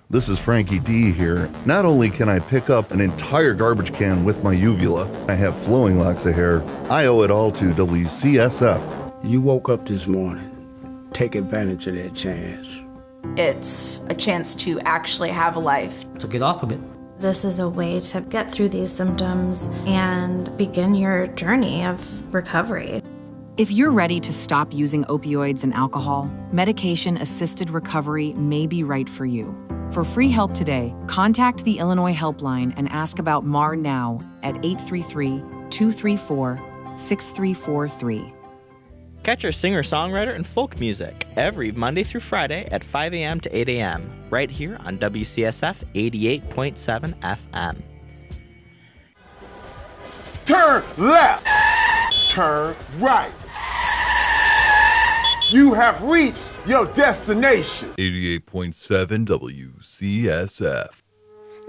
This is Frankie D here. Not only can I pick up an entire garbage can with my uvula, I have flowing locks of hair, I owe it all to WCSF. You woke up this morning. Take advantage of that chance. It's a chance to actually have a life. To get off of it. This is a way to get through these symptoms and begin your journey of recovery. If you're ready to stop using opioids and alcohol, medication-assisted recovery may be right for you. For free help today, contact the Illinois Helpline and ask about MAR now at 833-234-6343. Catch our singer-songwriter and folk music every Monday through Friday at 5 a.m. to 8 a.m. right here on WCSF 88.7 FM. Turn left. Turn right. You have reached your destination. 88.7 WCSF.